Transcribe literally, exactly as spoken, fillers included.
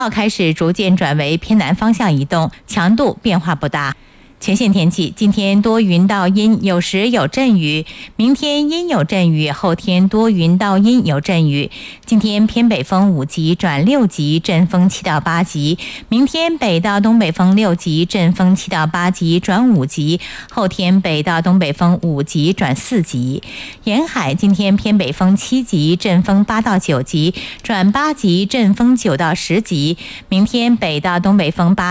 开始逐渐转为偏南方向移动，强度变化不大。全县天气，今天多云到阴，有时有阵雨；明天阴有阵雨，后天多云到阴有阵雨。今天偏北风五级转六级，阵风七到八级；明天北到东北风六级，阵风七到八级转五级；后天北到东北风五级转四级。沿海今天偏北风七级，阵风八到九级转八级，阵风九到十级；明天北到东北风八